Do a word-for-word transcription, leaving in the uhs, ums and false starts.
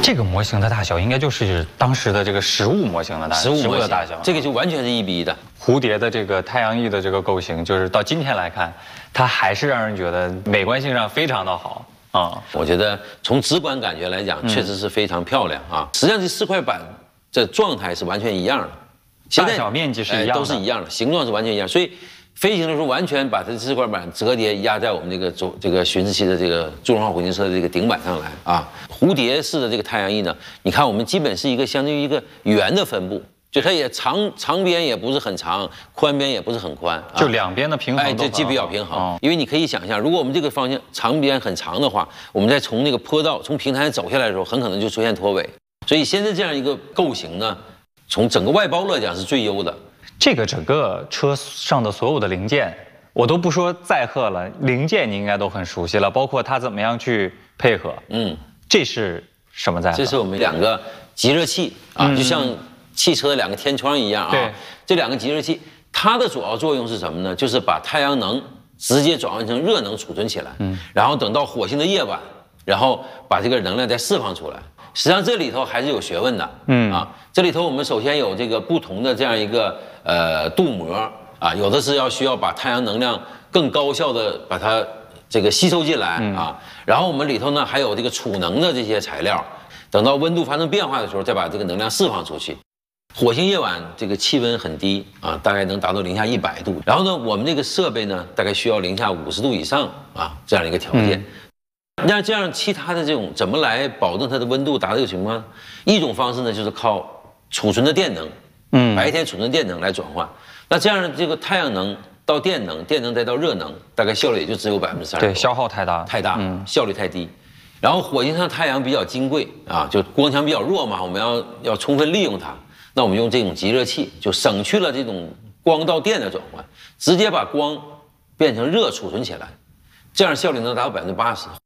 这个模型的大小应该就是当时的这个实物模型的大小， 实物模型的大小， 这个就完全是一比一的。 蝴蝶的这个太阳翼的这个构型，就是到今天来看，它还是让人觉得美观性上非常的好啊。 我觉得从直观感觉来讲，确实是非常漂亮啊。实际上这四块板这状态是完全一样的， 大小面积是一样的， 都是一样的，形状是完全一样，所以。飞行的时候，完全把这四块板折叠压在我们这个中这个巡视器的这个祝融号火星车的这个顶板上来啊。蝴蝶式的这个太阳翼呢，你看我们基本是一个相当于一个圆的分布，就它也长长边也不是很长，宽边也不是很宽，啊、 就两边的平衡， 哎，这既比较平衡。哦、因为你可以想象，如果我们这个方向长边很长的话，我们再从那个坡道从平台走下来的时候，很可能就出现脱尾。所以现在这样一个构型呢，从整个外包来讲是最优的。 这个整个车上的所有的零件，我都不说载荷了，零件你应该都很熟悉了，包括它怎么样去配合。嗯，这是什么载荷？ 这是我们两个集热器啊，嗯、就像汽车的两个天窗一样啊。 对， 这两个集热器，它的主要作用是什么呢？就是把太阳能直接转换成热能储存起来，嗯，然后等到火星的夜晚，然后把这个能量再释放出来。实际上这里头还是有学问的，嗯啊，这里头我们首先有这个不同的这样一个呃镀膜啊，有的是要需要把太阳能量更高效的把它这个吸收进来啊，然后我们里头呢还有这个储能的这些材料，等到温度发生变化的时候再把这个能量释放出去。火星夜晚这个气温很低啊，大概能达到零下一百度，然后呢我们这个设备呢大概需要零下五十度以上啊这样一个条件。嗯那这样，其他的这种怎么来保证它的温度达到这个情况？一种方式呢，就是靠储存的电能，嗯，白天储存电能来转换。那这样，这个太阳能到电能，电能再到热能，大概效率也就只有百分之三十。 对，消耗太大， 太大，嗯，效率太低。然后火星上太阳比较金贵啊，就光强比较弱嘛，我们要要充分利用它。那我们用这种集热器，就省去了这种光到电的转换，直接把光变成热储存起来，这样效率能达到百分之八十。